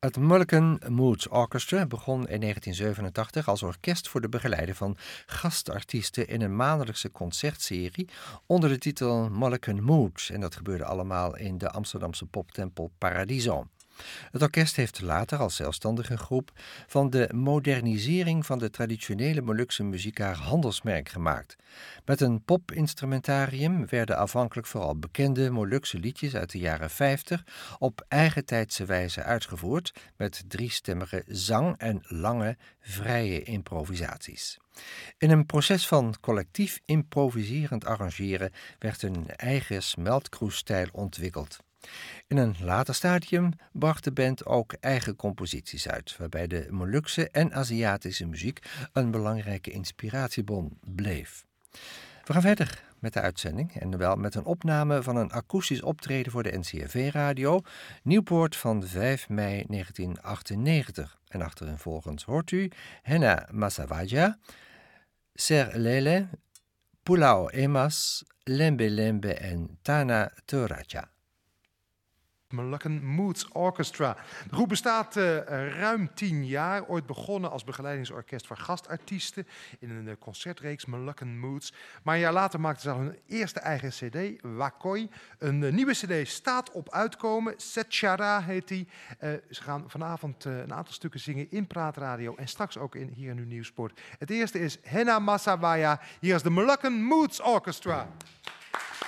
Het Mulligan Moods Orchestra begon in 1987 als orkest voor de begeleiding van gastartiesten in een maandelijkse concertserie onder de titel Mulligan Moods. En dat gebeurde allemaal in de Amsterdamse poptempel Paradiso. Het orkest heeft later als zelfstandige groep van de modernisering van de traditionele Molukse muziek haar handelsmerk gemaakt. Met een popinstrumentarium werden afhankelijk vooral bekende Molukse liedjes uit de jaren 50 op eigentijdse wijze uitgevoerd met driestemmige zang en lange, vrije improvisaties. In een proces van collectief improviserend arrangeren werd een eigen smeltkroesstijl ontwikkeld. In een later stadium bracht de band ook eigen composities uit, waarbij de Molukse en Aziatische muziek een belangrijke inspiratiebron bleef. We gaan verder met de uitzending en wel met een opname van een akoestisch optreden voor de NCRV-radio, Nieuwpoort van 5 mei 1998. En achtereenvolgens hoort u Henna Massawadja, Ser Lele, Pulau Emas, Lembe Lembe en Tana Toraja. Mulligan Moods Orchestra. De groep bestaat ruim 10 jaar. Ooit begonnen als begeleidingsorkest voor gastartiesten in een concertreeks Mulligan Moods. Maar een jaar later maakten ze al hun eerste eigen cd, Wakoi. Een nieuwe cd staat op uitkomen. Setchara heet die. Ze gaan vanavond een aantal stukken zingen in Praatradio en straks ook hier in uw Nieuwsport. Het eerste is Henna Massawadja. Hier is de Mulligan Moods Orchestra.